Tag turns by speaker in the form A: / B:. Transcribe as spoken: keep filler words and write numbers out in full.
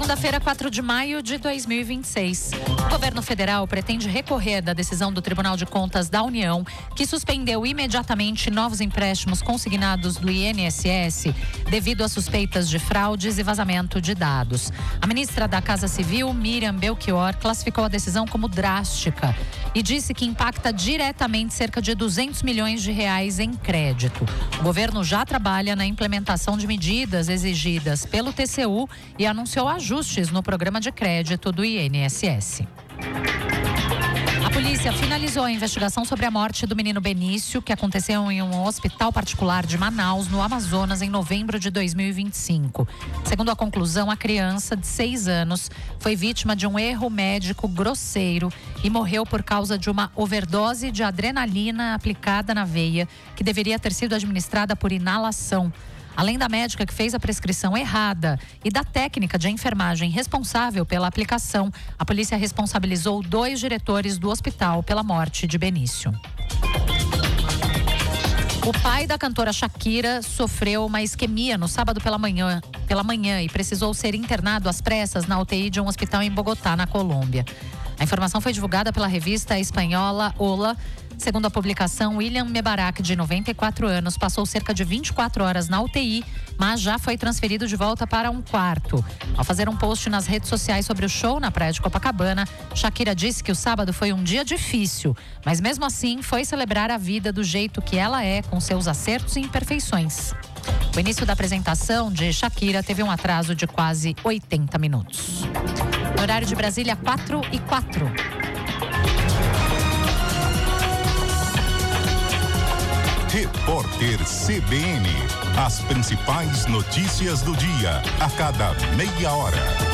A: Segunda-feira, quatro de maio de dois mil e vinte e seis. O governo federal pretende recorrer da decisão do Tribunal de Contas da União, que suspendeu imediatamente novos empréstimos consignados do I N S S devido a suspeitas de fraudes e vazamento de dados. A ministra da Casa Civil, Miriam Belchior, classificou a decisão como drástica e disse que impacta diretamente cerca de duzentos milhões de reais em crédito. O governo já trabalha na implementação de medidas exigidas pelo T C U e anunciou ajustes no programa de crédito do I N S S. A polícia finalizou a investigação sobre a morte do menino Benício, que aconteceu em um hospital particular de Manaus, no Amazonas, em novembro de dois mil e vinte e cinco. Segundo a conclusão, a criança de seis anos foi vítima de um erro médico grosseiro e morreu por causa de uma overdose de adrenalina aplicada na veia, que deveria ter sido administrada por inalação. Além da médica que fez a prescrição errada e da técnica de enfermagem responsável pela aplicação, a polícia responsabilizou dois diretores do hospital pela morte de Benício. O pai da cantora Shakira sofreu uma isquemia no sábado pela manhã, pela manhã e precisou ser internado às pressas na U T I de um hospital em Bogotá, na Colômbia. A informação foi divulgada pela revista espanhola Hola. Segundo a publicação, William Mebarak, de noventa e quatro anos, passou cerca de vinte e quatro horas na U T I, mas já foi transferido de volta para um quarto. Ao fazer um post nas redes sociais sobre o show na praia de Copacabana, Shakira disse que o sábado foi um dia difícil, mas mesmo assim foi celebrar a vida do jeito que ela é, com seus acertos e imperfeições. O início da apresentação de Shakira teve um atraso de quase oitenta minutos. No horário de Brasília, quatro e quatro.
B: Repórter C B N. As principais notícias do dia, a cada meia hora.